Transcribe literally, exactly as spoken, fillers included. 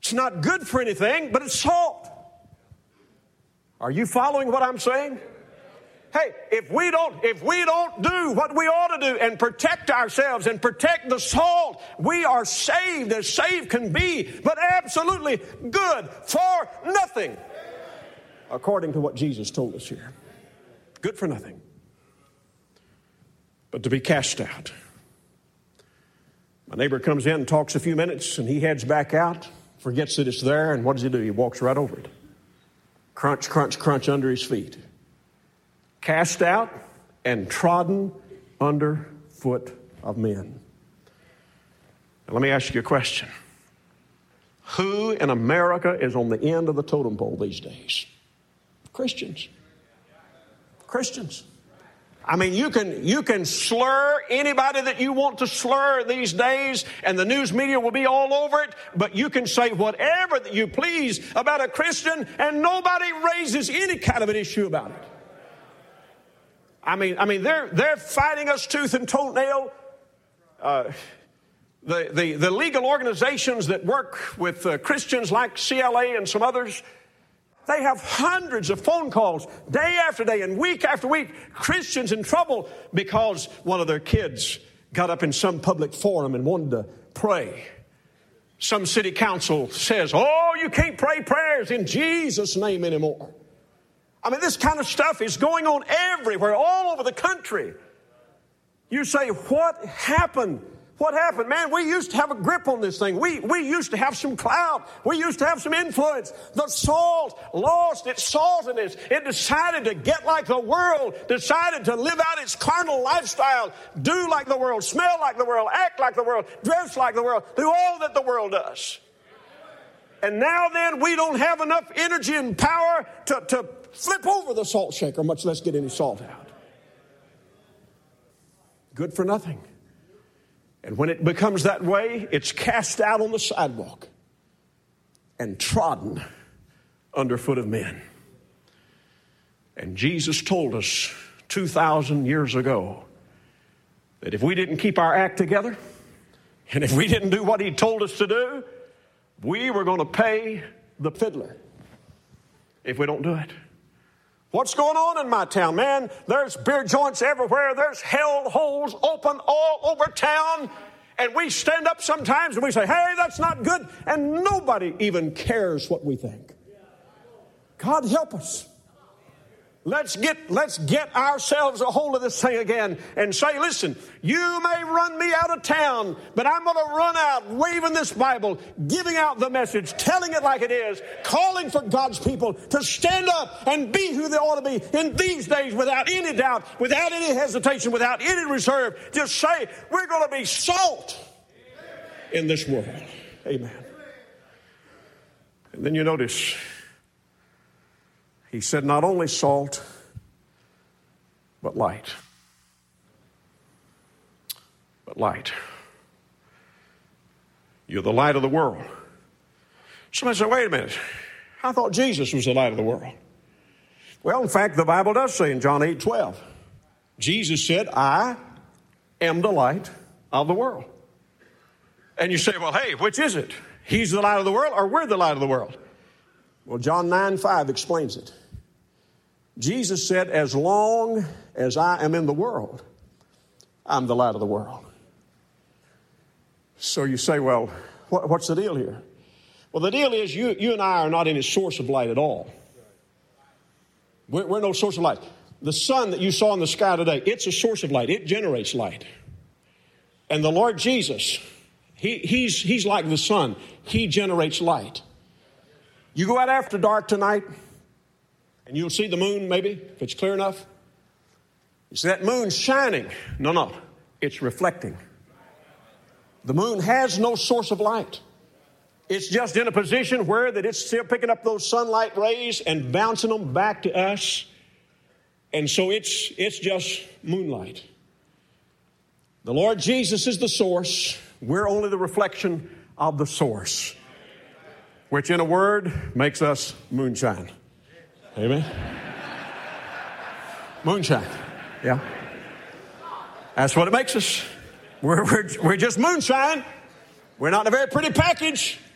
It's not good for anything, but it's salt. Are you following what I'm saying? Hey, if we don't, if we don't do what we ought to do and protect ourselves and protect the salt, we are saved as saved can be, but absolutely good for nothing. According to what Jesus told us here. Good for nothing. But to be cast out. My neighbor comes in and talks a few minutes and he heads back out, forgets that it's there, and what does he do? He walks right over it. Crunch, crunch, crunch under his feet. Cast out and trodden under foot of men. Now, let me ask you a question. Who in America is on the end of the totem pole these days? Christians. Christians. I mean, you can you can slur anybody that you want to slur these days, and the news media will be all over it, but you can say whatever that you please about a Christian, and nobody raises any kind of an issue about it. I mean, I mean, they're they're fighting us tooth and toenail. Uh, the, the the legal organizations that work with uh, Christians like C L A and some others, they have hundreds of phone calls day after day and week after week. Christians in trouble because one of their kids got up in some public forum and wanted to pray. Some city council says, oh, you can't pray prayers in Jesus' name anymore. I mean, this kind of stuff is going on everywhere, all over the country. You say, what happened? What happened? Man, we used to have a grip on this thing. We, we used to have some clout. We used to have some influence. The salt lost its saltiness. It decided to get like the world, decided to live out its carnal lifestyle, do like the world, smell like the world, act like the world, dress like the world, do all that the world does. And now then, we don't have enough energy and power to, to flip over the salt shaker, much less get any salt out. Good for nothing. And when it becomes that way, it's cast out on the sidewalk and trodden underfoot of men. And Jesus told us two thousand years ago that if we didn't keep our act together, and if we didn't do what he told us to do, we were going to pay the fiddler if we don't do it. What's going on in my town, man? There's beer joints everywhere. There's hell holes open all over town. And we stand up sometimes and we say, hey, that's not good. And nobody even cares what we think. God help us. Let's get, let's get ourselves a hold of this thing again and say, listen, you may run me out of town, but I'm going to run out waving this Bible, giving out the message, telling it like it is, calling for God's people to stand up and be who they ought to be in these days without any doubt, without any hesitation, without any reserve. Just say, we're going to be salt in this world. Amen. And then you notice, he said not only salt, but light. But light. You're the light of the world. Somebody said, wait a minute. I thought Jesus was the light of the world. Well, in fact, the Bible does say in John eight twelve, Jesus said, I am the light of the world. And you say, well, hey, which is it? He's the light of the world or we're the light of the world? Well, John nine five explains it. Jesus said, as long as I am in the world, I'm the light of the world. So you say, well, what, what's the deal here? Well, the deal is you, you and I are not any source of light at all. We're, we're no source of light. The sun that you saw in the sky today, it's a source of light. It generates light. And the Lord Jesus, he, he's, he's like the sun. He generates light. You go out after dark tonight, and you'll see the moon maybe, if it's clear enough. You see that moon shining. No, no, it's reflecting. The moon has no source of light. It's just in a position where that it's still picking up those sunlight rays and bouncing them back to us. And so it's, it's just moonlight. The Lord Jesus is the source. We're only the reflection of the source, which in a word makes us moonshine. Amen? Moonshine. Yeah. That's what it makes us. We're, we're, we're just moonshine. We're not in a very pretty package.